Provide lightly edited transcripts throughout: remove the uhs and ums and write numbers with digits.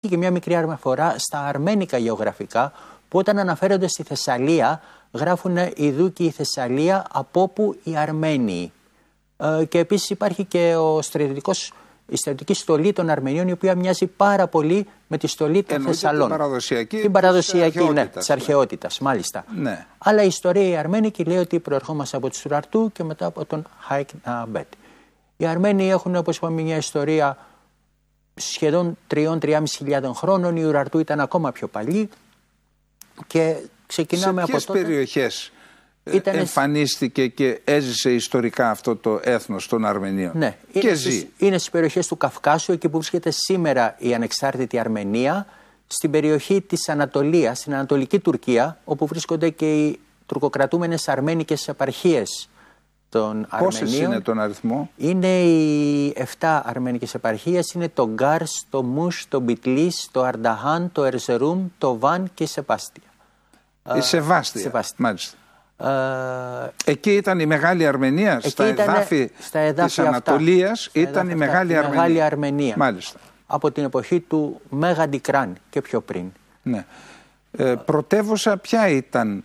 Και μια μικρή αναφορά στα αρμένικα γεωγραφικά, που όταν αναφέρονται στη Θεσσαλία γράφουν «Ιδού και η Θεσσαλία, από όπου οι Αρμένοι». Και επίσης υπάρχει και η στρατιωτική στολή των Αρμενίων, η οποία μοιάζει πάρα πολύ με τη στολή των Θεσσαλών. Την παραδοσιακή της αρχαιότητας, μάλιστα. Ναι. Αλλά η ιστορία η αρμένικη λέει ότι προερχόμαστε από τους Ουραρτού και μετά από τον Χάικ Ναμπέτ. Οι Αρμένοι έχουν, όπως είπαμε, μια ιστορία σχεδόν 3.000-3.500 χρόνων. Οι Ουραρτού ήταν ακόμα πιο παλιοί και ξεκινάμε από τότε. Σε ποιες περιοχές εμφανίστηκε και έζησε ιστορικά αυτό το έθνος των Αρμενίων? Ναι, είναι στις περιοχές του Καυκάσου, εκεί που βρίσκεται σήμερα η ανεξάρτητη Αρμενία, στην περιοχή της Ανατολίας, στην Ανατολική Τουρκία, όπου βρίσκονται και οι τουρκοκρατούμενες αρμένικες επαρχίες των Αρμενίων. Πόσες είναι τον αριθμό? Είναι οι 7 αρμένικες επαρχίες, είναι το Γκάρς, το Μους, το Μπιτλής, το Αρνταχάν, το Ερζερούμ, το Βαν και η Σεβάστια. Η Σεβάστια, μάλιστα. Εκεί ήταν η Μεγάλη Αρμενία, στα εδάφη της Ανατολίας ήταν η Μεγάλη Αρμενία. Μάλιστα. Από την εποχή του Μέγα Ντικράν και πιο πριν. Ναι. Πρωτεύουσα ποια ήταν?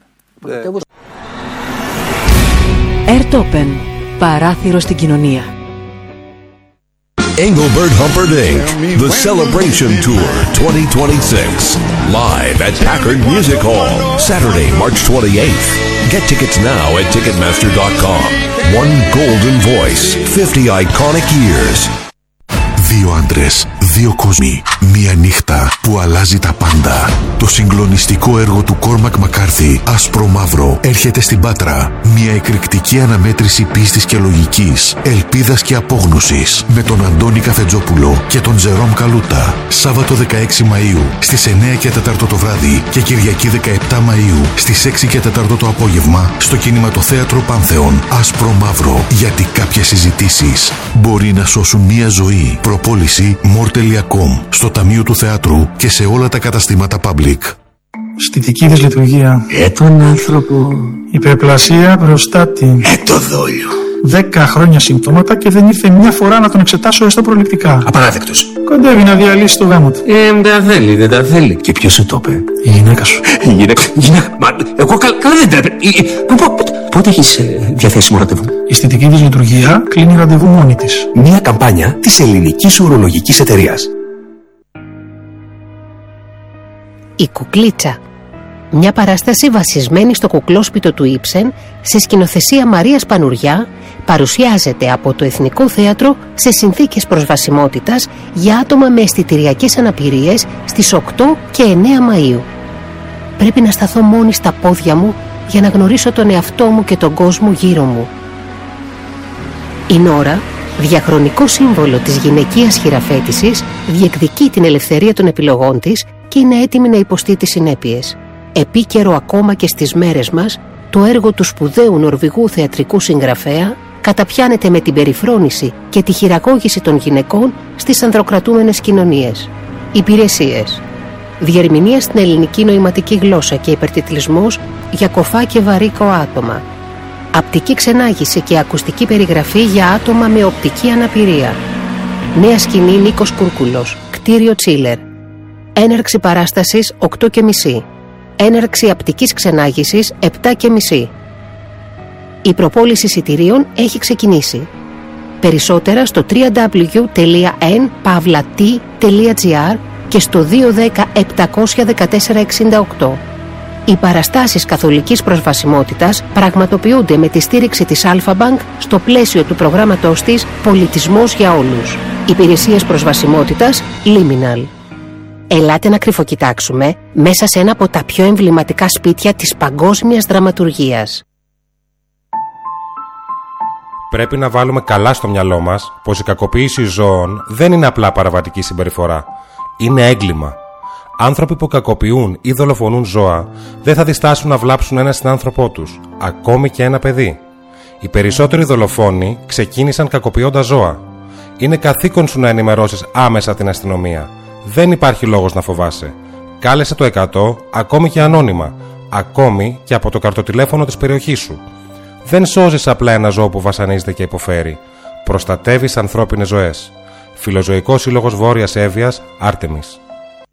Airtopen, παράθυρο στην κοινωνία. Engelbert Humperdinck, The Celebration Tour 2026. Live at Packard Music Hall, Saturday, March 28th. Get tickets now at Ticketmaster.com. One golden voice, 50 iconic years. 2 άντρες, 2 κόσμοι, μία νύχτα που αλλάζει τα πάντα. Το συγκλονιστικό έργο του Κόρμακ Μακάρθι, Άσπρο Μαύρο, έρχεται στην Πάτρα. Μια εκρηκτική αναμέτρηση πίστης και λογικής, ελπίδας και απόγνωσης, με τον Αντώνη Καφετζόπουλο και τον Τζερόμ Καλούτα. Σάββατο 16 Μαΐου στις 9 και 4 το βράδυ και Κυριακή 17 Μαΐου στις 6 και 4 το απόγευμα στο Κινηματοθέατρο Πάνθεον. Άσπρο Μαύρο, γιατί κάποιες συζητήσεις μπορεί να σώσουν μια ζωή. Προπόληση more.com, στο Ταμείο του Θεάτρου και σε όλα τα καταστήματα public. Στιτική δυσλειτουργία. Τον άνθρωπο. Υπερπλασία προστάτη. Το δόλιο. 10 χρόνια συμπτώματα και δεν ήρθε μια φορά να τον εξετάσω έστω προληπτικά. Απαράδεκτος. Κοντεύει να διαλύσει το γάμο του. Δεν τα θέλει, δεν τα θέλει. Και ποιος σου το είπε? Η γυναίκα σου. Η γυναίκα. Μα εγώ καλά δεν τα έπρεπε. Πότε έχεις διαθέσιμο ραντεβού? Η αισθητική δυσλειτουργία κλείνει ραντεβού μόνη της. Μια καμπάνια της Ελληνικής Ουρολογικής Εταιρείας. Η Κουκλίτσα. Μια παράσταση βασισμένη στο κουκλόσπιτο του Ήψεν, σε σκηνοθεσία Μαρίας Πανουριά, παρουσιάζεται από το Εθνικό Θέατρο σε συνθήκες προσβασιμότητας για άτομα με αισθητηριακές αναπηρίες στις 8 και 9 Μαΐου. Πρέπει να σταθώ μόνη στα πόδια μου για να γνωρίσω τον εαυτό μου και τον κόσμο γύρω μου. Η Νόρα, διαχρονικό σύμβολο της γυναικείας χειραφέτησης, διεκδικεί την ελευθερία των επιλογών της και είναι έτοιμη να υποστεί τις συνέπειες. Επίκαιρο ακόμα και στις μέρες μας, το έργο του σπουδαίου Νορβηγού θεατρικού συγγραφέα καταπιάνεται με την περιφρόνηση και τη χειραγώγηση των γυναικών στις ανδροκρατούμενες κοινωνίες. Υπηρεσίες. Διερμηνία στην ελληνική νοηματική γλώσσα και υπερτιτλισμός για κοφά και βαρύκο άτομα. Απτική ξενάγηση και ακουστική περιγραφή για άτομα με οπτική αναπηρία. Νέα σκηνή Νίκος Κούρκουλος, κτίριο Τσίλερ. Έναρξη παράστασης 8:30. Έναρξη απτικής ξενάγησης 7:30. Η προπόληση εισιτηρίων έχει ξεκινήσει. Περισσότερα στο www.n.pavlat.gr και στο 210-714-68. Οι παραστάσεις καθολικής προσβασιμότητας πραγματοποιούνται με τη στήριξη της Αλφα-Bank στο πλαίσιο του προγράμματός της «Πολιτισμός για όλους». Υπηρεσίες προσβασιμότητας Liminal. Ελάτε να κρυφοκοιτάξουμε μέσα σε ένα από τα πιο εμβληματικά σπίτια της παγκόσμιας δραματουργίας. Πρέπει να βάλουμε καλά στο μυαλό μας πως η κακοποίηση ζώων δεν είναι απλά παραβατική συμπεριφορά. Είναι έγκλημα. Άνθρωποι που κακοποιούν ή δολοφονούν ζώα δεν θα διστάσουν να βλάψουν ένα συνάνθρωπό τους, ακόμη και ένα παιδί. Οι περισσότεροι δολοφόνοι ξεκίνησαν κακοποιώντας ζώα. Είναι καθήκον σου να ενημερώσεις άμεσα την αστυνομία. Δεν υπάρχει λόγος να φοβάσαι. Κάλεσε το 100, ακόμη και ανώνυμα, ακόμη και από το καρτοτηλέφωνο της περιοχής σου. Δεν σώζεις απλά ένα ζώο που βασανίζεται και υποφέρει. Προστατεύεις ανθρώπινες ζωές. Φιλοζωικός Σύλλογος Βόρειας Εύβοιας, Άρτεμις.